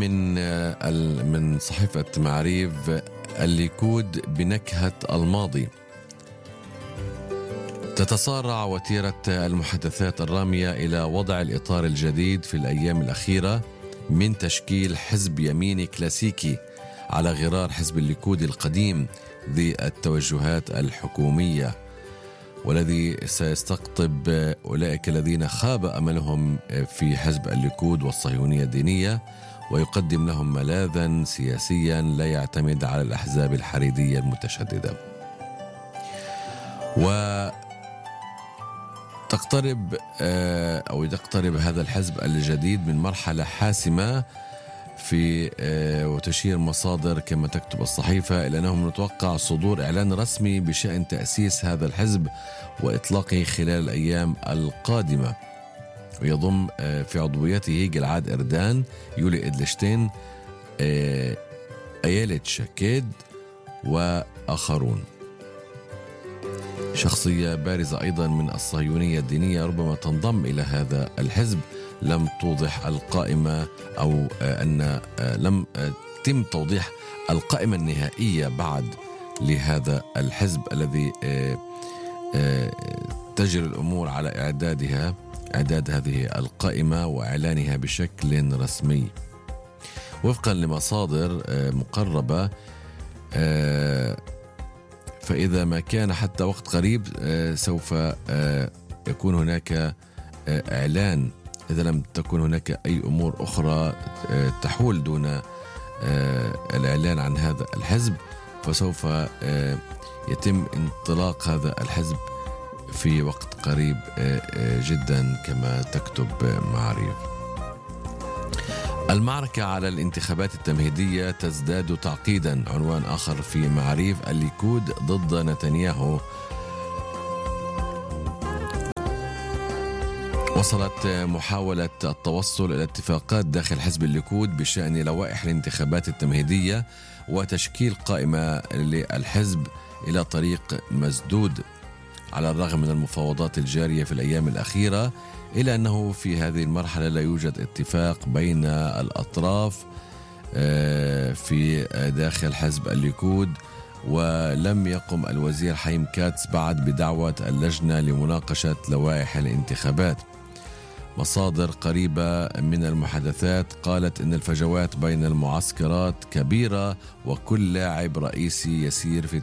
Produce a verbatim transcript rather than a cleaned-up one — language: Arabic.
من من صحيفة معاريف: الليكود بنكهة الماضي. تتصارع وتيرة المحادثات الرامية إلى وضع الإطار الجديد في الأيام الأخيرة من تشكيل حزب يميني كلاسيكي على غرار حزب الليكود القديم ذي التوجهات الحكومية، والذي سيستقطب أولئك الذين خاب أملهم في حزب الليكود والصهيونية الدينية، ويقدم لهم ملاذا سياسيا لا يعتمد على الأحزاب الحريدية المتشددة. وتقترب أو يقترب هذا الحزب الجديد من مرحلة حاسمة في وتشير مصادر كما تكتب الصحيفة إلى أنه متوقع صدور إعلان رسمي بشأن تأسيس هذا الحزب وإطلاقه خلال الأيام القادمة، ويضم في عضويته جلعاد إردان، يولي إدلشتين، أيالت شاكيد وآخرون. شخصية بارزة أيضا من الصهيونية الدينية ربما تنضم إلى هذا الحزب. لم توضح القائمة أو أن لم تم توضيح القائمة النهائية بعد لهذا الحزب الذي تجري الأمور على إعدادها إعداد هذه القائمة وإعلانها بشكل رسمي. وفقا لمصادر مقربة، فإذا ما كان حتى وقت قريب سوف يكون هناك إعلان، إذا لم تكن هناك أي أمور أخرى تحول دون الإعلان عن هذا الحزب، فسوف يتم انطلاق هذا الحزب في وقت قريب جدا كما تكتب معاريف. المعركة على الانتخابات التمهيدية تزداد تعقيدا، عنوان آخر في معاريف: الليكود ضد نتنياهو. وصلت محاولة التوصل إلى اتفاقات داخل حزب الليكود بشأن لوائح الانتخابات التمهيدية وتشكيل قائمة للحزب إلى طريق مسدود على الرغم من المفاوضات الجارية في الأيام الأخيرة، إلا أنه في هذه المرحلة لا يوجد اتفاق بين الأطراف في داخل حزب الليكود. ولم يقم الوزير حيم كاتس بعد بدعوة اللجنة لمناقشة لوائح الانتخابات. مصادر قريبة من المحادثات قالت إن الفجوات بين المعسكرات كبيرة وكل لاعب رئيسي يسير في